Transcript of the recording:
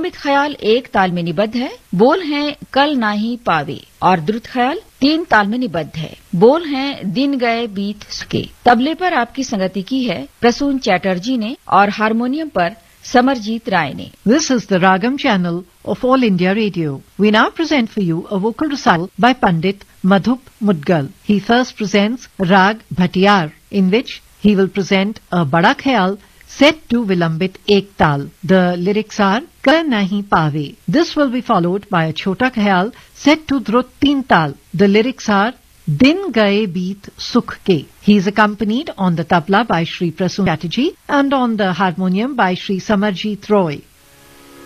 विलंबित ख्याल एक ताल में निबद्ध है, बोल हैं कल नाही पावे, और द्रुत ख्याल 3 ताल में निबद्ध है, बोल हैं दिन गए बीत सके। तबले पर आपकी संगति की है प्रसून चैटर्जी ने और हारमोनियम पर समरजीत राय ने। This is the Ragam channel of All India Radio. We now present for you a vocal recital by Pandit Madhup Mudgal. He first presents Rag Bhatiyar, in which he will present a Bada Khayal set to Vilambit Ek Tal. The lyrics are Kar Nahi Pave. This will be followed by a Chota Khayal set to Drut Teen Tal. The lyrics are Din Gaye Beet Sukh Ke. He is accompanied on the tabla by Shri Prasoon Chatterjee and on the harmonium by Shri Samarjit Roy.